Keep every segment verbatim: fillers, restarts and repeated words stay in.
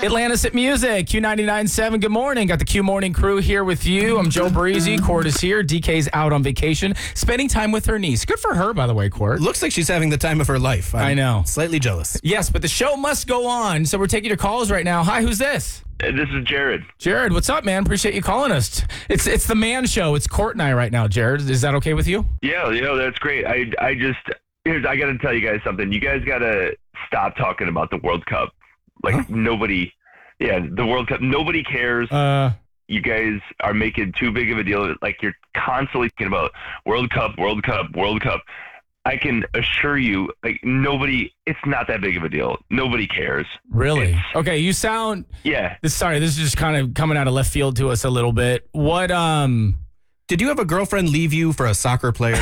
Atlantis at Music, Q ninety-nine point seven. Good morning. Got the Q Morning crew here with you. I'm Joe Breezy. Court is here. D K's out on vacation, spending time with her niece. Good for her, by the way, Court. Looks like she's having the time of her life. I'm I know. Slightly jealous. Yes, but the show must go on, so we're taking your calls right now. Hi, who's this? This is Jared. Jared, what's up, man? Appreciate you calling us. It's it's the man show. It's Court and I right now, Jared. Is that okay with you? Yeah, you know, that's great. I I just here's I got to tell you guys something. You guys got to stop talking about the World Cup. Like huh? nobody, yeah, the World Cup. Nobody cares. Uh, you guys are making too big of a deal. Like you're constantly thinking about World Cup, World Cup, World Cup. I can assure you, like nobody, it's not that big of a deal. Nobody cares. Really? It's, okay, you sound. Yeah. This, sorry, this is just kind of coming out of left field to us a little bit. What? Um. Did you have a girlfriend leave you for a soccer player?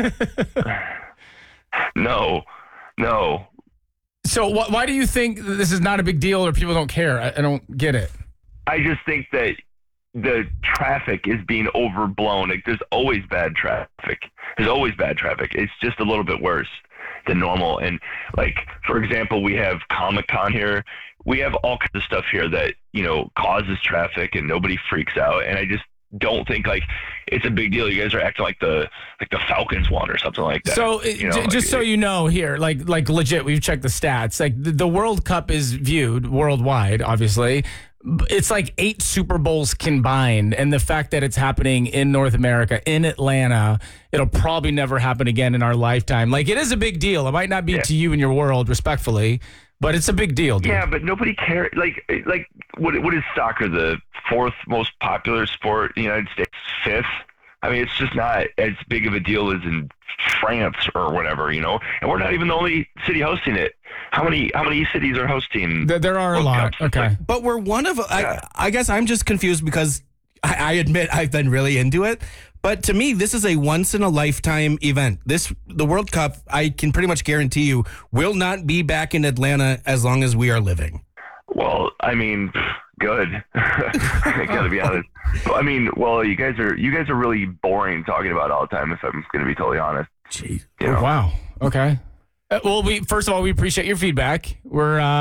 no, no. So wh- why do you think this is not a big deal or people don't care? I, I don't get it. I just think that the traffic is being overblown. Like there's always bad traffic. There's always bad traffic. It's just a little bit worse than normal. And like, for example, we have Comic-Con here. We have all kinds of stuff here that, you know, causes traffic and nobody freaks out. And I just don't think like it's a big deal. You guys are acting like the like the Falcons won or something like that. So you know, j- like, just so you know here, like like legit, we've checked the stats. Like the, the World Cup is viewed worldwide, obviously. It's like eight Super Bowls combined, and the fact that it's happening in North America, in Atlanta, it'll probably never happen again in our lifetime. Like it is a big deal. It might not be yeah. to you in your world, respectfully, but it's a big deal, dude. Yeah, but nobody cares. Like, like what? What is soccer? The fourth most popular sport in the United States? Fifth? I mean, it's just not as big of a deal as in France or whatever, you know. And we're not even the only city hosting it. How many? How many cities are hosting? There, there are a lot. Cups? Okay, Like, but we're one of. Yeah. I, I guess I'm just confused because I, I admit I've been really into it. But to me, this is a once in a lifetime event. This the World Cup. I can pretty much guarantee you will not be back in Atlanta as long as we are living. Well, I mean, good. I gotta be honest. I mean, well, you guys are you guys are really boring talking about it all the time. If I'm gonna be totally honest. Jeez. You know? Oh, wow. Okay. Uh, well, we first of all we appreciate your feedback. We're. Uh,